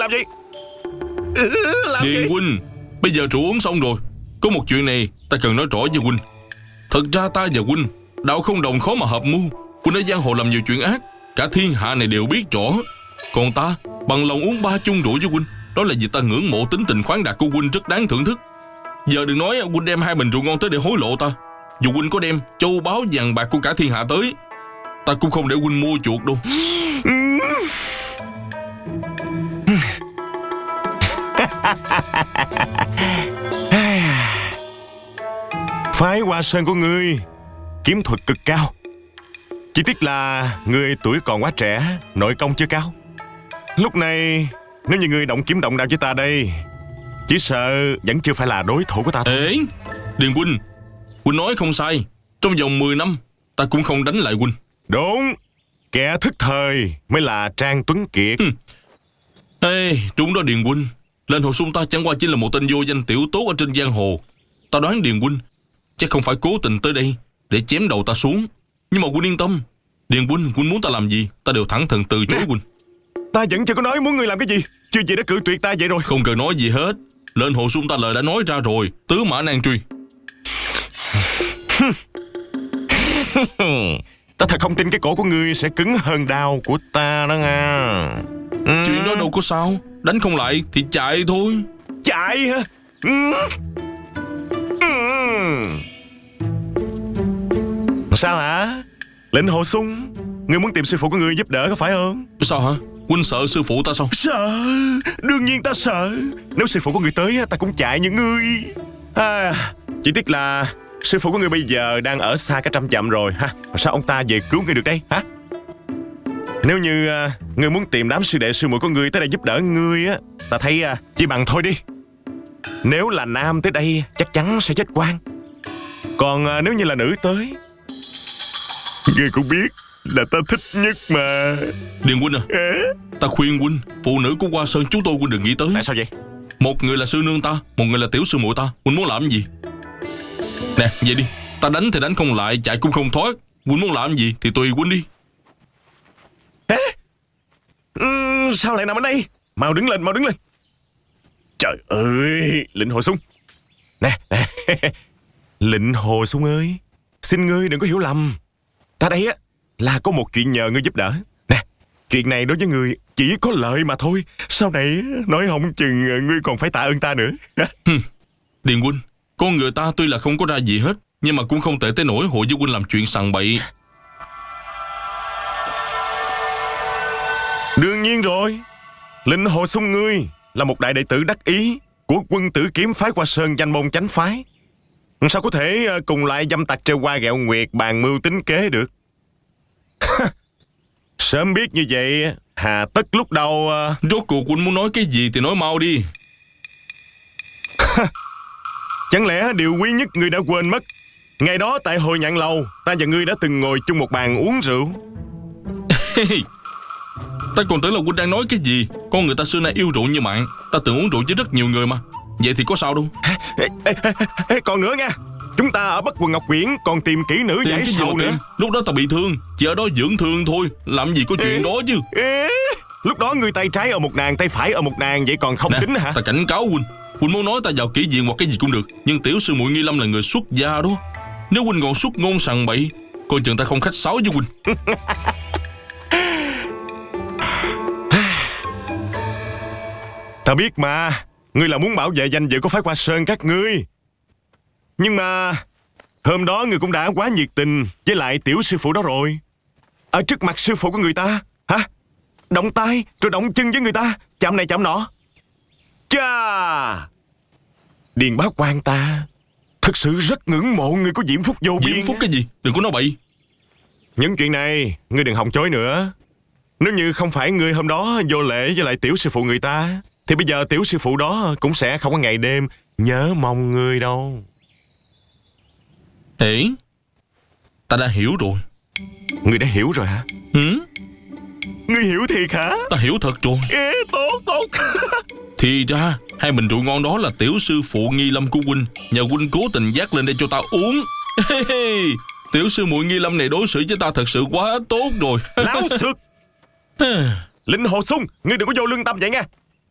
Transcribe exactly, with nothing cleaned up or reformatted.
làm gì? Ừ, làm Điền gì? huynh, bây giờ rượu uống xong rồi, có một chuyện này ta cần nói rõ với huynh. Thật ra ta và huynh đạo không đồng, khó mà hợp mưu. Huynh ở giang hồ làm nhiều chuyện ác, cả thiên hạ này đều biết rõ. Còn ta bằng lòng uống ba chung rượu với huynh, đó là vì ta ngưỡng mộ tính tình khoáng đạt của huynh, rất đáng thưởng thức. Giờ đừng nói huynh đem hai bình rượu ngon tới để hối lộ ta. Dù huynh có đem châu báu vàng bạc của cả thiên hạ tới, ta cũng không để huynh mua chuộc đâu. Phái Hoa Sơn của ngươi kiếm thuật cực cao, chỉ tiếc là ngươi tuổi còn quá trẻ, nội công chưa cao. Lúc này nếu như ngươi động kiếm động đạo với ta đây, chỉ sợ vẫn chưa phải là đối thủ của ta thôi. Ê, Điền huynh, huynh nói không sai. Trong vòng mười năm ta cũng không đánh lại huynh. Đúng, kẻ thức thời mới là Trang Tuấn Kiệt. Hừm. Ê, đúng đó Điền huynh. Lên Hồ Sung ta chẳng qua chỉ là một tên vô danh tiểu tốt ở trên giang hồ. Ta đoán Điền huynh chắc không phải cố tình tới đây để chém đầu ta xuống. Nhưng mà huynh yên tâm, Điền huynh, huynh muốn ta làm gì ta đều thẳng thừng từ chối huynh. Ta vẫn chưa có nói muốn ngươi làm cái gì, chưa gì đã cự tuyệt ta vậy rồi. Không cần nói gì hết, lên Hồ Sung ta lời đã nói ra rồi, tứ mã nan truy. Ta thật không tin cái cổ của ngươi sẽ cứng hơn đao của ta đó nha. Ừ. Chuyện đó đâu có sao, đánh không lại thì chạy thôi. Chạy hả? Ừ. Ừ. Sao hả? Lệnh Hồ Sung, ngươi muốn tìm sư phụ của ngươi giúp đỡ có phải không? Sao hả? Huynh sợ sư phụ ta sao? Sợ, đương nhiên ta sợ. Nếu sư phụ của ngươi tới ta cũng chạy như ngươi. À, chỉ tiếc là sư phụ của ngươi bây giờ đang ở xa cả trăm dặm rồi ha. Sao ông ta về cứu ngươi được đây hả? Nếu như uh, ngươi muốn tìm đám sư đệ sư muội của ngươi tới đây giúp đỡ ngươi á, ta thấy uh, chỉ bằng thôi đi. Nếu là nam tới đây chắc chắn sẽ chết quang. Còn uh, nếu như là nữ tới, ngươi cũng biết là ta thích nhất mà. Điền huynh à, à? Ta khuyên huynh, phụ nữ của Hoa Sơn chúng tôi huynh đừng nghĩ tới. Tại sao vậy? Một người là sư nương ta, một người là tiểu sư muội ta. Huynh muốn làm gì? Nè, vậy đi, ta đánh thì đánh không lại, chạy cũng không thoát. Huynh muốn làm gì thì tùy huynh đi. À? Uhm, sao lại nằm ở đây? Mau đứng lên, mau đứng lên. Trời ơi, Lệnh Hồ Sung. Nè, nè. Lệnh Hồ Sung ơi, xin ngươi đừng có hiểu lầm. Ta đây á là có một chuyện nhờ ngươi giúp đỡ. Nè, chuyện này đối với ngươi chỉ có lợi mà thôi. Sau này nói không chừng ngươi còn phải tạ ơn ta nữa. Điền huynh, con người ta tuy là không có ra gì hết, nhưng mà cũng không thể tới nỗi hội với huynh làm chuyện sằng bậy. Đương nhiên rồi, Lệnh Hồ Sung ngươi là một đại đệ tử đắc ý của Quân Tử Kiếm phái Hoa Sơn danh môn chánh phái. Sao có thể cùng lại dâm tặc trêu hoa ghẹo nguyệt bàn mưu tính kế được? Sớm biết như vậy, hà tất lúc đầu... Rốt cuộc huynh muốn nói cái gì thì nói mau đi. Chẳng lẽ điều quý nhất ngươi đã quên mất? Ngày đó tại Hồi Nhạn Lầu, ta và ngươi đã từng ngồi chung một bàn uống rượu. Ta còn tưởng là huynh đang nói cái gì. Con người ta xưa nay yêu rượu như mạng. Ta từng uống rượu với rất nhiều người mà. Vậy thì có sao đâu. Ê, ê, ê, ê, còn nữa nha, chúng ta ở Bất Quần Ngọc Quyển còn tìm kỹ nữ giải sầu nữa. Lúc đó ta bị thương, chỉ ở đó dưỡng thương thôi. Làm gì có chuyện ê, đó chứ. Ê, lúc đó ngươi tay trái ở một nàng, tay phải ở một nàng, vậy còn không nè, tính hả? Ta cảnh cáo huynh, huynh muốn nói ta vào kỹ viện hoặc cái gì cũng được, nhưng tiểu sư muội Nghi Lâm là người xuất gia đó. Nếu huynh còn xuất ngôn sằng bậy, coi chừng ta không khách sáo với huynh. Ta biết mà, ngươi là muốn bảo vệ danh dự của phái Hoa Sơn các ngươi. Nhưng mà hôm đó ngươi cũng đã quá nhiệt tình với lại tiểu sư phụ đó rồi. Ở trước mặt sư phụ của người ta, hả? Động tay rồi động chân với người ta, chạm này chạm nọ. Chà, Điền bá quan ta thật sự rất ngưỡng mộ người có diễm phúc vô biên. Diễm phúc cái gì? Đừng có nói bậy. Những chuyện này ngươi đừng hòng chối nữa. Nếu như không phải ngươi hôm đó vô lễ với lại tiểu sư phụ người ta, thì bây giờ tiểu sư phụ đó cũng sẽ không có ngày đêm nhớ mong ngươi đâu. Ê, ta đã hiểu rồi. Ngươi đã hiểu rồi hả? Ừ? Ngươi hiểu thiệt hả? Ta hiểu thật rồi. Ê, tốt tốt. Thì ra hai bình rượu ngon đó là tiểu sư phụ Nghi Lâm của huynh, nhờ huynh cố tình dắt lên đây cho ta uống. Tiểu sư muội Nghi Lâm này đối xử với ta thật sự quá tốt rồi. Láo xược. Lệnh Hồ Sung, ngươi đừng có vô lương tâm vậy nha.